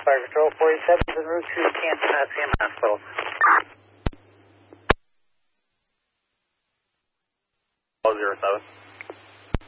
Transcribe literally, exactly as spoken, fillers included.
Fire Control forty-seven en route to Canton S C M Hospital. zero seven.